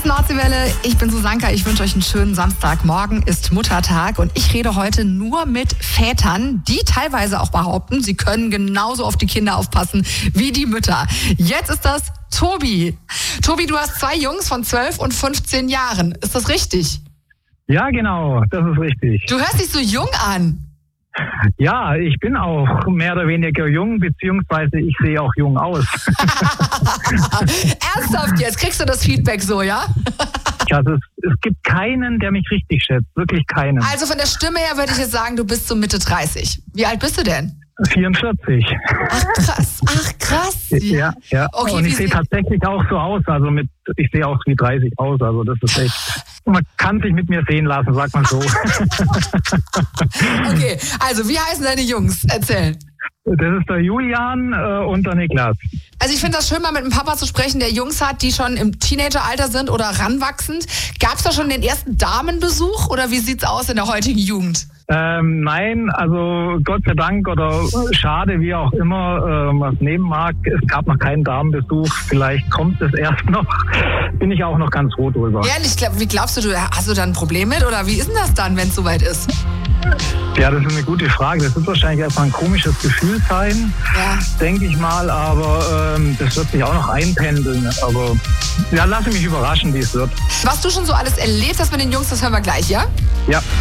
Nordseewelle, ich bin Susanka, ich wünsche euch einen schönen Samstag. Morgen ist Muttertag und ich rede heute nur mit Vätern, die teilweise auch behaupten, sie können genauso auf die Kinder aufpassen wie die Mütter. Jetzt ist das Tobi. Tobi, du hast 2 Jungs von 12 und 15 Jahren. Ist das richtig? Ja, genau, das ist richtig. Du hörst dich so jung an. Ja, ich bin auch mehr oder weniger jung, beziehungsweise ich sehe auch jung aus. Ernsthaft jetzt? Kriegst du das Feedback so, ja? Also es gibt keinen, der mich richtig schätzt. Wirklich keinen. Also von der Stimme her würde ich jetzt sagen, du bist so Mitte 30. Wie alt bist du denn? 44. Ach krass. Ja. Okay, und ich sehe tatsächlich auch so aus. Also ich sehe auch wie 30 aus. Also das ist echt, man kann sich mit mir sehen lassen, sagt man so. Okay, also wie heißen deine Jungs? Erzähl. Das ist der Julian und der Niklas. Also ich finde das schön, mal mit einem Papa zu sprechen, der Jungs hat, die schon im Teenageralter sind oder ranwachsend. Gab es da schon den ersten Damenbesuch oder wie sieht's aus in der heutigen Jugend? Nein, also Gott sei Dank oder schade, wie auch immer, was nehmen mag, es gab noch keinen Damenbesuch, vielleicht kommt es erst noch, bin ich auch noch ganz froh drüber. Ehrlich, wie glaubst du, hast du da ein Problem mit oder wie ist denn das dann, wenn es soweit ist? Ja, das ist eine gute Frage. Das wird wahrscheinlich erstmal ein komisches Gefühl sein, denke ich mal, aber das wird sich auch noch einpendeln. Aber ja, lasse mich überraschen, wie es wird. Was du schon so alles erlebt hast mit den Jungs, das hören wir gleich, ja? Ja.